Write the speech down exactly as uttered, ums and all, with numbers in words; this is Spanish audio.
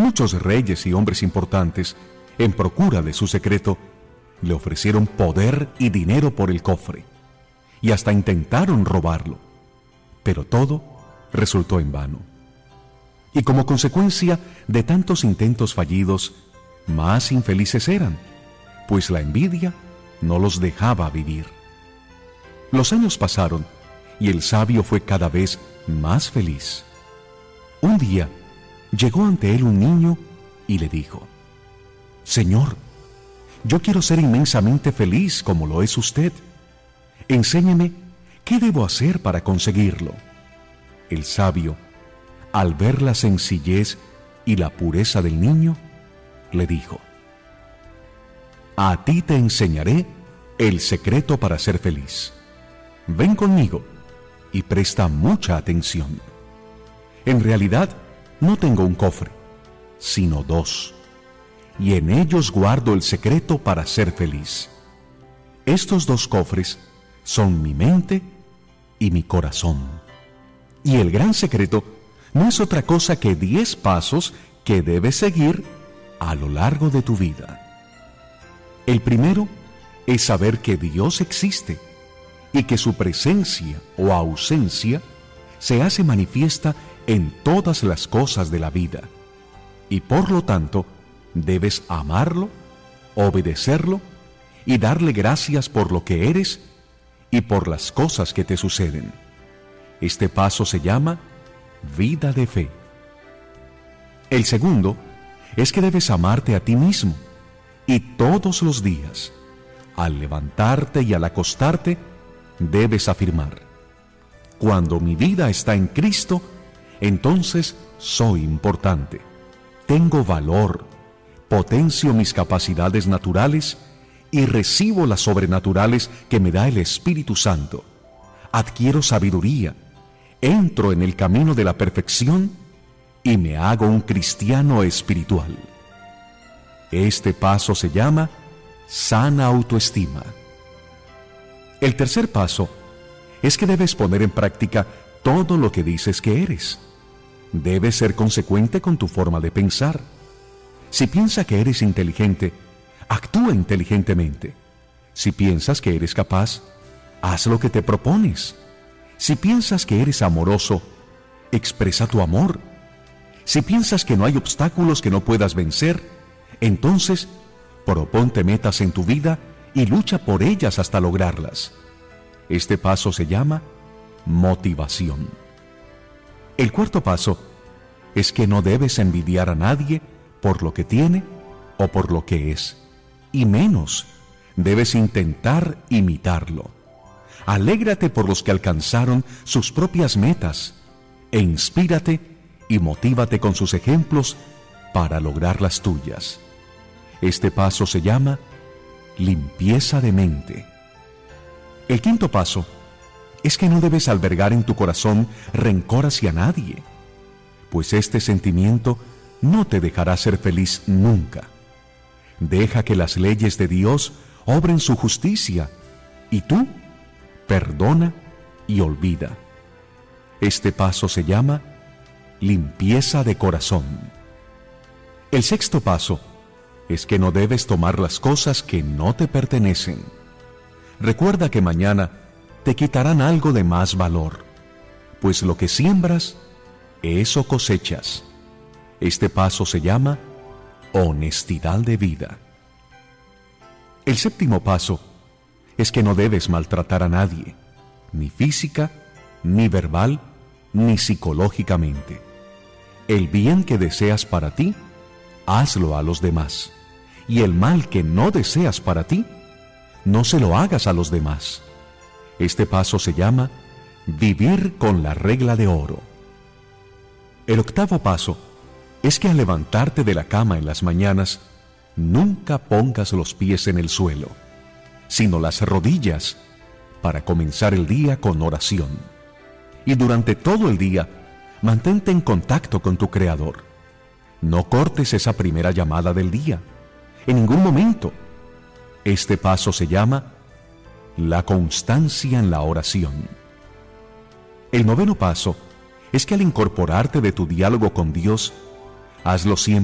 Muchos reyes y hombres importantes, en procura de su secreto, le ofrecieron poder y dinero por el cofre, y hasta intentaron robarlo, pero todo resultó en vano. Y como consecuencia de tantos intentos fallidos, más infelices eran, pues la envidia no los dejaba vivir. Los años pasaron y el sabio fue cada vez más feliz. Un día llegó ante él un niño y le dijo: «Señor, yo quiero ser inmensamente feliz como lo es usted. Enséñeme qué debo hacer para conseguirlo». El sabio, al ver la sencillez y la pureza del niño, le dijo: «A ti te enseñaré el secreto para ser feliz. Ven conmigo y presta mucha atención. En realidad, no tengo un cofre, sino dos, y en ellos guardo el secreto para ser feliz. Estos dos cofres son mi mente y mi corazón. Y el gran secreto no es otra cosa que diez pasos que debes seguir a lo largo de tu vida. El primero es saber que Dios existe y que su presencia o ausencia se hace manifiesta en todas las cosas de la vida, y por lo tanto debes amarlo, obedecerlo y darle gracias por lo que eres y por las cosas que te suceden. Este paso se llama vida de fe. El segundo es que debes amarte a ti mismo, y todos los días, al levantarte y al acostarte, debes afirmar: cuando mi vida está en Cristo, entonces soy importante, tengo valor, potencio mis capacidades naturales y recibo las sobrenaturales que me da el Espíritu Santo. Adquiero sabiduría, entro en el camino de la perfección y me hago un cristiano espiritual. Este paso se llama sana autoestima. El tercer paso es que debes poner en práctica todo lo que dices que eres. Debes ser consecuente con tu forma de pensar. Si piensas que eres inteligente, actúa inteligentemente. Si piensas que eres capaz, haz lo que te propones. Si piensas que eres amoroso, expresa tu amor. Si piensas que no hay obstáculos que no puedas vencer, entonces proponte metas en tu vida y lucha por ellas hasta lograrlas. Este paso se llama motivación. El cuarto paso es que no debes envidiar a nadie por lo que tiene o por lo que es, y menos debes intentar imitarlo. Alégrate por los que alcanzaron sus propias metas e inspírate y motívate con sus ejemplos para lograr las tuyas. Este paso se llama limpieza de mente. El quinto paso es que no debes albergar en tu corazón rencor hacia nadie, pues este sentimiento no te dejará ser feliz nunca. Deja que las leyes de Dios obren su justicia, y tú perdona y olvida. Este paso se llama limpieza de corazón. El sexto paso es que no debes tomar las cosas que no te pertenecen. Recuerda que mañana te quitarán algo de más valor, pues lo que siembras, eso cosechas. Este paso se llama honestidad de vida. El séptimo paso es que no debes maltratar a nadie, ni física, ni verbal, ni psicológicamente. El bien que deseas para ti, hazlo a los demás, y el mal que no deseas para ti, no se lo hagas a los demás. Este paso se llama vivir con la regla de oro. El octavo paso es que al levantarte de la cama en las mañanas, nunca pongas los pies en el suelo, sino las rodillas, para comenzar el día con oración. Y durante todo el día, mantente en contacto con tu Creador. No cortes esa primera llamada del día, en ningún momento. Este paso se llama la constancia en la oración. El noveno paso es que al incorporarte de tu diálogo con Dios, hazlo siempre